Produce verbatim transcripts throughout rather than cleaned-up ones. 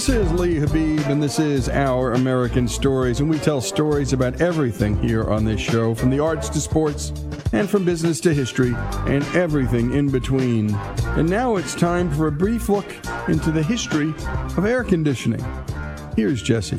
This is Lee Habib, and this is Our American Stories, and we tell stories about everything here on this show, from the arts to sports, and from business to history, and everything in between. And now it's time for a brief look into the history of air conditioning. Here's Jesse.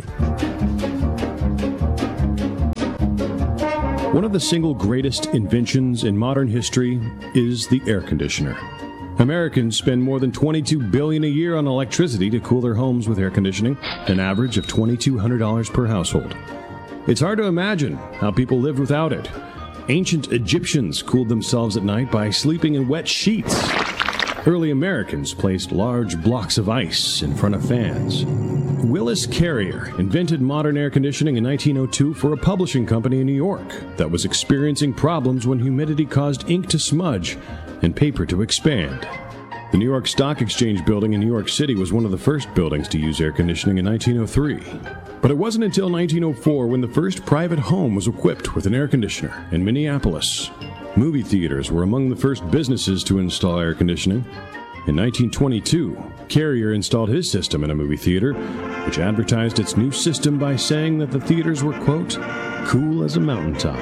One of the single greatest inventions in modern history is the air conditioner. Americans spend more than twenty-two billion dollars a year on electricity to cool their homes with air conditioning, an average of two thousand two hundred dollars per household. It's hard to imagine how people lived without it. Ancient Egyptians cooled themselves at night by sleeping in wet sheets. Early Americans placed large blocks of ice in front of fans. Willis Carrier invented modern air conditioning in nineteen oh two for a publishing company in New York that was experiencing problems when humidity caused ink to smudge and paper to expand. The New York Stock Exchange building in New York City was one of the first buildings to use air conditioning in nineteen oh three. But it wasn't until nineteen oh four when the first private home was equipped with an air conditioner in Minneapolis. Movie theaters were among the first businesses to install air conditioning. In nineteen twenty-two, Carrier installed his system in a movie theater, which advertised its new system by saying that the theaters were, quote, cool as a mountaintop.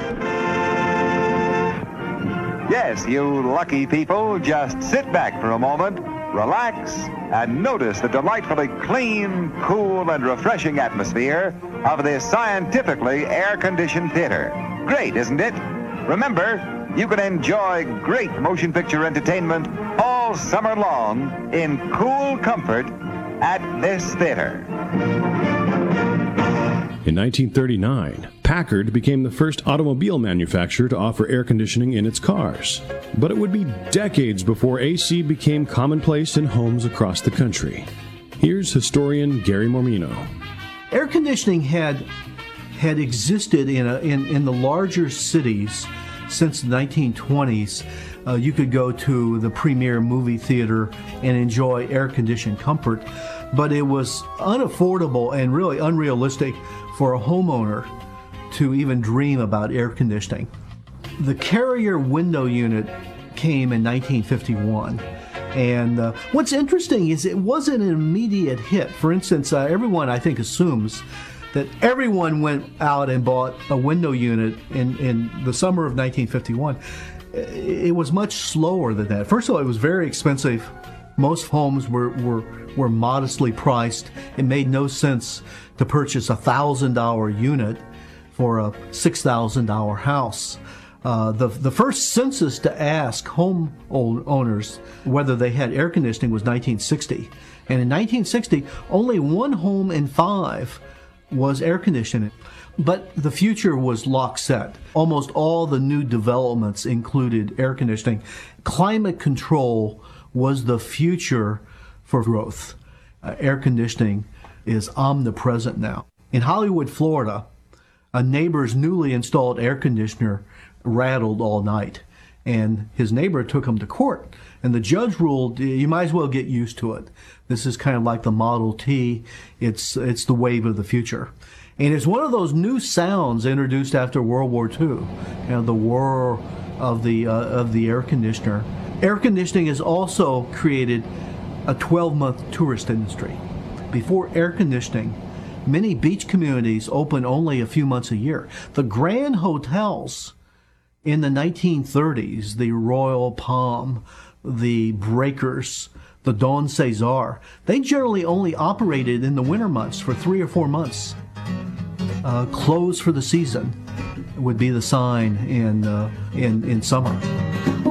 Yes, you lucky people, just sit back for a moment, relax, and notice the delightfully clean, cool, and refreshing atmosphere of this scientifically air-conditioned theater. Great, isn't it? Remember, you can enjoy great motion picture entertainment all summer long in cool comfort at this theater. In nineteen thirty-nine, Packard became the first automobile manufacturer to offer air conditioning in its cars. But it would be decades before A C became commonplace in homes across the country. Here's historian Gary Mormino. Air conditioning had had existed in, a, in, in the larger cities since the nineteen twenties. Uh, you could go to the premier movie theater and enjoy air-conditioned comfort, but it was unaffordable and really unrealistic for a homeowner to even dream about air conditioning. The Carrier window unit came in nineteen fifty-one. And uh, what's interesting is it wasn't an immediate hit. For instance, uh, everyone, I think, assumes that everyone went out and bought a window unit in, in the summer of nineteen fifty-one. It was much slower than that. First of all, it was very expensive. Most homes were, were, were modestly priced. It made no sense to purchase a one thousand dollars unit for a six thousand dollars house. Uh, the, the first census to ask home owners whether they had air conditioning was nineteen sixty. And in nineteen sixty, only one home in five was air conditioning. But the future was lock set. Almost all the new developments included air conditioning. Climate control was the future for growth. Uh, air conditioning is omnipresent now. In Hollywood, Florida, a neighbor's newly installed air conditioner rattled all night, and his neighbor took him to court. And the judge ruled, you might as well get used to it. This is kind of like the Model T. It's, it's the wave of the future. And it's one of those new sounds introduced after World War Two, you know, the whir of the, uh, of the air conditioner. Air conditioning has also created a twelve-month tourist industry. Before air conditioning, many beach communities opened only a few months a year. The grand hotels in the nineteen thirties, the Royal Palm, the Breakers, the Don Cesar, they generally only operated in the winter months for three or four months. Uh, closed for the season would be the sign in, uh, in, in summer.